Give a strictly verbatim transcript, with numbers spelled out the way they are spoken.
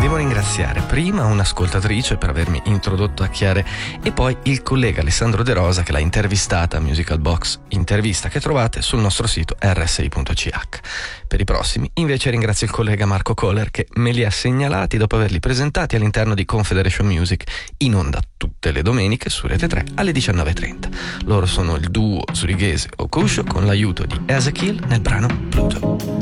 devo ringraziare prima un'ascoltatrice per avermi introdotto a Chiare e poi il collega Alessandro De Rosa che l'ha intervistata a Musical Box, intervista che trovate sul nostro sito erre esse i punto c h. Per i prossimi invece ringrazio il collega Marco Kohler che me li ha segnalati dopo averli presentati all'interno di Confederation Music, in onda tutte le domeniche su Rete tre alle diciannove e trenta. Loro sono il duo zurighese Okusho con l'aiuto di Ezekiel nel brano Pluto.